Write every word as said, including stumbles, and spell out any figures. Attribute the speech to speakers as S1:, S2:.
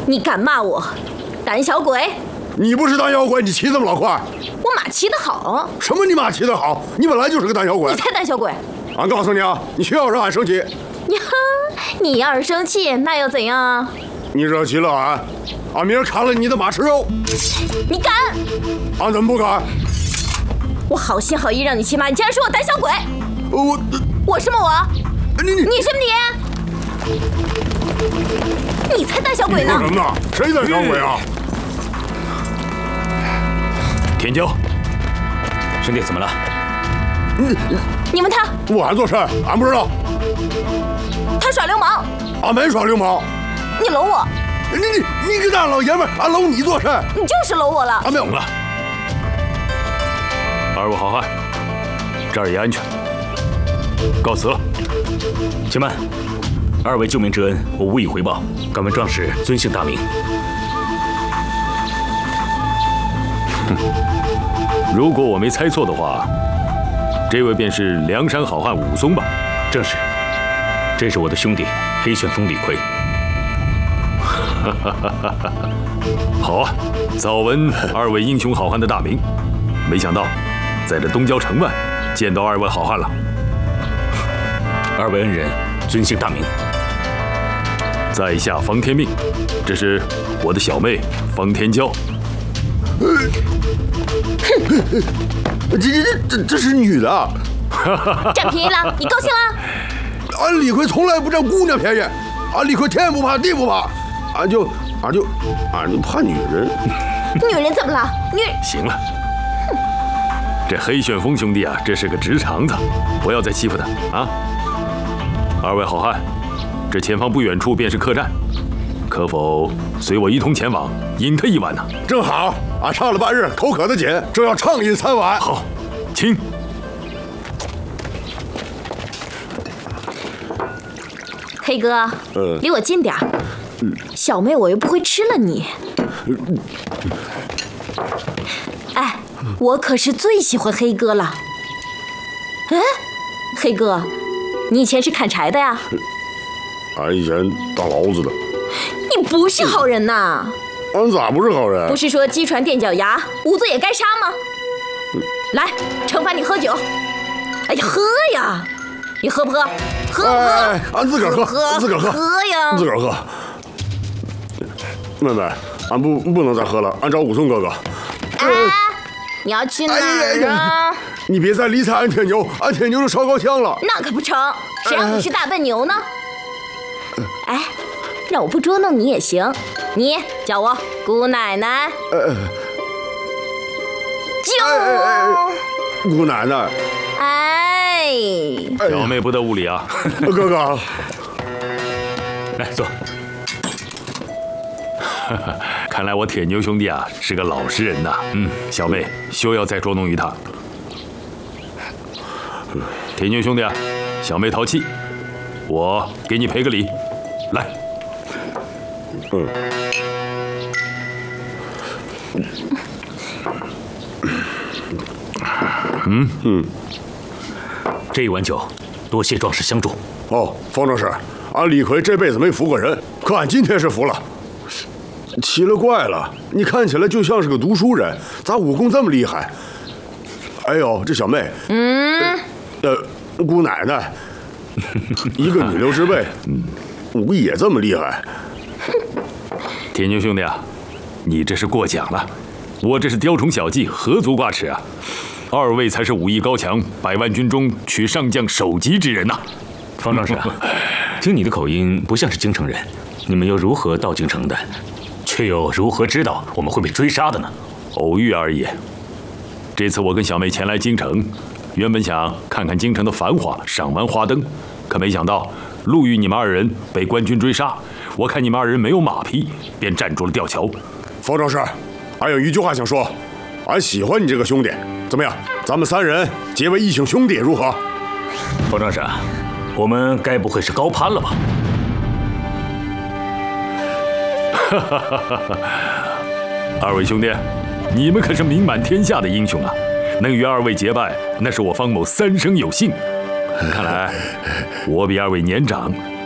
S1: 你敢骂我，胆小鬼！
S2: 你不是胆小鬼，你骑这么老快？
S1: 我马骑得好。
S2: 什么你马骑得好？你本来就是个胆小鬼。
S1: 你才胆小鬼！
S2: 俺告诉你啊，你去要让俺生气。
S1: 呀，你要是生气，那又怎样啊？
S2: 你惹急了俺，俺明儿砍了你的马吃肉。
S1: 你敢？
S2: 俺怎么不敢？
S1: 我好心好意让你骑马，你竟然说我胆小鬼！
S2: 我
S1: 我什么我？
S2: 你你
S1: 你什么你？你才胆小鬼呢！
S2: 你说什么呢？谁胆小鬼啊？
S3: 天骄，兄弟怎么了？
S2: 你
S1: 你问他，
S2: 我还做事，俺不知道。
S1: 他耍流氓。
S2: 俺没耍流氓。
S1: 你搂我。
S2: 你你你个大老爷们，俺搂你做甚？
S1: 你就是搂我了。
S2: 俺没有
S3: 懂了。二位好汉，这儿也安全，告辞了。且慢，二位救命之恩，我无以回报。敢问壮士尊姓大名？哼，如果我没猜错的话，这位便是梁山好汉武松吧？正是，这是我的兄弟黑旋风李逵。好啊，早闻二位英雄好汉的大名，没想到在这东郊城外见到二位好汉了。二位恩人尊姓大名？在下方天命，这是我的小妹方天骄。
S2: 这这这这是女的。
S1: 占便宜了，你高兴了？
S2: 俺李逵从来不占姑娘便宜，俺李逵天不怕地不怕，俺就俺就俺就怕女人。
S1: 女人怎么了？女
S3: 行了，这黑旋风兄弟啊，这是个直肠子，不要再欺负他啊！二位好汉，这前方不远处便是客栈，可否随我一同前往，饮他一碗呢？
S2: 正好，俺上了半日，口渴的紧，正要畅饮三碗。
S3: 好，请。
S1: 黑哥，
S2: 呃
S1: 离我近点儿。小妹，我又不会吃了你。哎，我可是最喜欢黑哥了。哎，黑哥，你以前是砍柴的呀？
S2: 俺以前当牢子的。
S1: 你不是好人呐！
S2: 俺咋不是好人？
S1: 不是说鸡传垫脚牙，无罪也该杀吗？来，惩罚你喝酒。哎呀，喝呀！你喝不喝？喝不喝？
S2: 哎，俺自个儿喝，
S1: 喝，
S2: 自个儿喝，
S1: 喝呀！
S2: 自个儿喝。妹妹，俺不不能再喝了，俺找武松哥哥。
S1: 哎，你要去哪儿啊？
S2: 你别再理睬俺天牛，俺天牛都烧高香了。
S1: 那可不成，谁让你是大笨牛呢？哎，让我不捉弄你也行，你叫我姑奶奶。
S2: 就姑奶奶。
S1: 哎，
S3: 小妹不得无礼啊！
S2: 哥哥，
S3: 来坐。看来我铁牛兄弟啊是个老实人呐。嗯，小妹休要再捉弄于他。铁牛兄弟啊，小妹淘气，我给你赔个礼。来，
S2: 嗯，
S3: 嗯嗯，这一碗酒，多谢壮士相助。
S2: 哦，方壮士，俺李逵这辈子没服过人，可俺今天是服了。奇了怪了，你看起来就像是个读书人，咋武功这么厉害？哎呦，这小妹，嗯，呃，姑奶奶，一个女流之辈，武艺也这么厉害？
S3: 铁牛兄弟啊，你这是过奖了，我这是雕虫小技，何足挂齿啊！二位才是武艺高强，百万军中取上将首级之人呐。
S4: 方壮士啊，听你的口音不像是京城人，你们又如何到京城的？却又如何知道我们会被追杀的呢？
S3: 偶遇而已。这次我跟小妹前来京城，原本想看看京城的繁华，赏完花灯，可没想到路遇你们二人被官军追杀。我看你们二人没有马匹，便站住了吊桥。
S2: 方壮士，俺有一句话想说，俺喜欢你这个兄弟，怎么样？咱们三人结为异姓兄弟如何？
S4: 方壮士，我们该不会是高攀了吧？
S3: 哈哈哈哈哈！二位兄弟，你们可是名满天下的英雄啊！能与二位结拜，那是我方某三生有幸。看来我比二位年长，